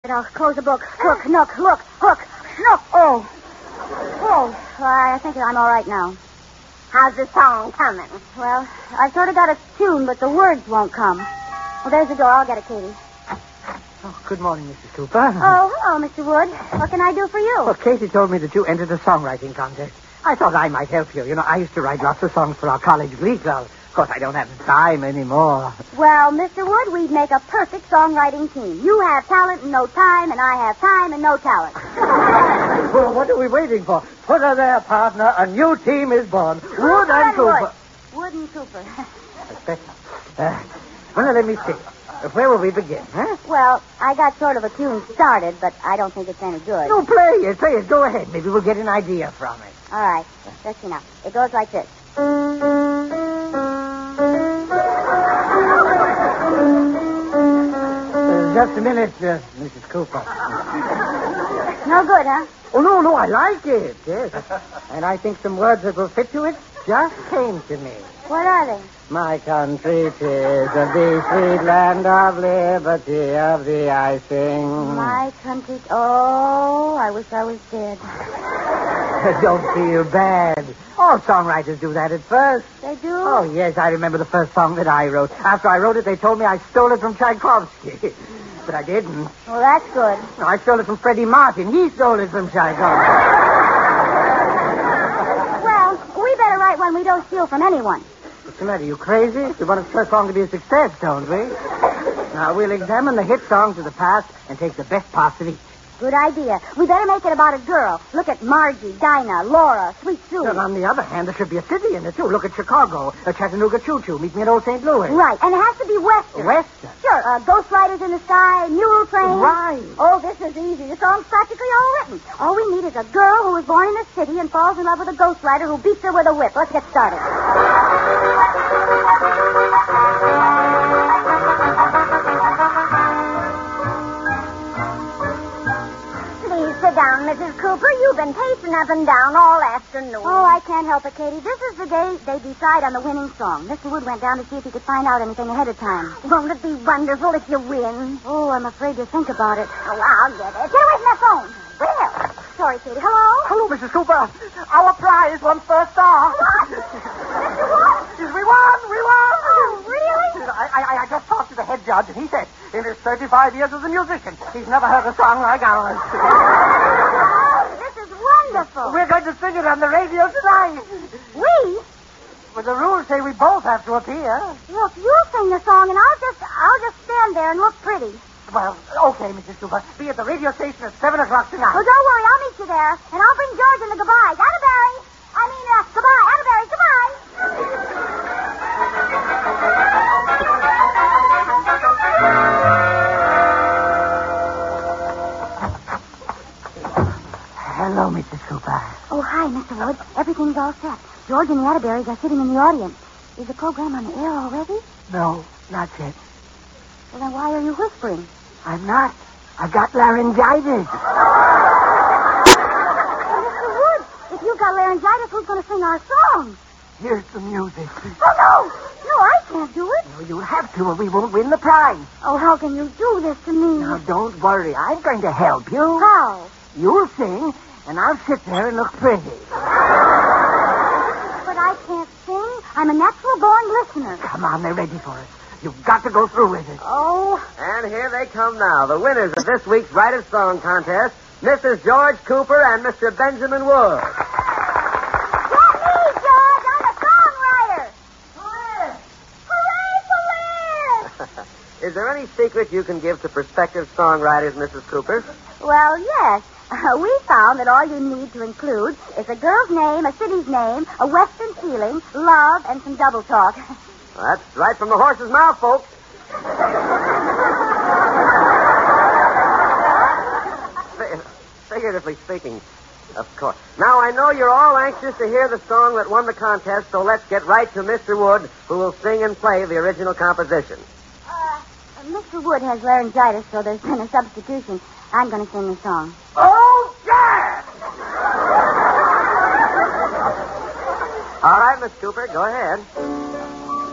I'll close the book. Look, Nook, look, Hook, Snook. Oh. Oh, I think I'm all right now. How's the song coming? Well, I've sort of got a tune, but the words won't come. Well, there's the door. I'll get it, Katie. Oh, good morning, Mrs. Cooper. Oh, hello, Mr. Wood. What can I do for you? Well, Katie told me that you entered a songwriting contest. I thought I might help you. You know, I used to write lots of songs for our college glee club. Of course, I don't have the time anymore. Well, Mr. Wood, we'd make a perfect songwriting team. You have talent and no time, and I have time and no talent. Well, what are we waiting for? Put her there, partner. A new team is born. Wood and Cooper. Wood and Cooper. That's better. Well, now, let me see. Where will we begin, huh? Well, I got sort of a tune started, but I don't think it's any good. No, play it. Go ahead. Maybe we'll get an idea from it. All right. Let's see now. It goes like this. Just a minute, Mrs. Cooper. No good, huh? Oh, no, I like it, yes. And I think some words that will fit to it just came to me. What are they? My country 'tis of the sweet land of liberty, of the I sing. My country... Oh, I wish I was dead. Don't feel bad. All songwriters do that at first. They do? Oh, yes, I remember the first song that I wrote. After I wrote it, they told me I stole it from Tchaikovsky. But I didn't. Well, that's good. No, I stole it from Freddie Martin. He stole it from Tchaikovsky. Well, we better write one we don't steal from anyone. What's the matter? You crazy? We want a first song to be a success, don't we? Now, we'll examine the hit songs of the past and take the best parts of each. Good idea. We better make it about a girl. Look at Margie, Dinah, Laura, Sweet Sue. And on the other hand, there should be a city in it, too. Look at Chicago, Chattanooga Choo-Choo. Meet me at Old St. Louis. Right, and it has to be Western. Western? Sure, Ghost Riders in the Sky, Mule Train. Right. Oh, this is easy. The song's practically all written. All we need is a girl who was born in a city and falls in love with a ghost rider who beats her with a whip. Let's get started. Sit down, Mrs. Cooper. You've been pacing up and down all afternoon. Oh, I can't help it, Katie. This is the day they decide on the winning song. Mr. Wood went down to see if he could find out anything ahead of time. Won't it be wonderful if you win? Oh, I'm afraid to think about it. Oh, I'll get it. Get away from that phone. Well, sorry, Katie. Hello? Hello, Mrs. Cooper. Our prize won first star. What? Mr. Wood? We won! Oh, really? I just talked to the head judge, and he said, in his 35 years as a musician, he's never heard a song like ours. Oh, this is wonderful. We're going to sing it on the radio tonight. We? Well, the rules say we both have to appear. Look, you sing the song, and I'll just stand there and look pretty. Well, okay, Mrs. Cooper. Be at the radio station at 7 o'clock tonight. Oh, don't worry. I'll meet you there, and I'll bring George in the goodbyes. Atterbury. Goodbye. Atterbury, goodbye. Hello, Mrs. Cooper. Oh, hi, Mr. Wood. Everything's all set. George and the Atterburys are sitting in the audience. Is the program on the air already? No, not yet. Well, then why are you whispering? I'm not. I've got laryngitis. Mr. Wood, if you've got laryngitis, who's going to sing our song? Here's the music. Oh, no. No, I can't do it. No, you'll have to, or we won't win the prize. Oh, how can you do this to me? Now, don't worry. I'm going to help you. How? You'll sing, and I'll sit there and look pretty. But I can't sing. I'm a natural-born listener. Come on, they're ready for us. You've got to go through with it. Oh. And here they come now, the winners of this week's Writers' Song Contest, Mrs. George Cooper and Mr. Benjamin Wood. Get me, George. I'm a songwriter. Hooray for Liz! Is there any secret you can give to prospective songwriters, Mrs. Cooper? Well, yes. We found that all you need to include is a girl's name, a city's name, a western feeling, love, and some double talk. Well, that's right from the horse's mouth, folks. Figuratively speaking, of course. Now, I know you're all anxious to hear the song that won the contest, so let's get right to Mr. Wood, who will sing and play the original composition. Mr. Wood has laryngitis, so there's been a substitution. I'm going to sing the song. Oh, yeah! All right, Miss Cooper, go ahead.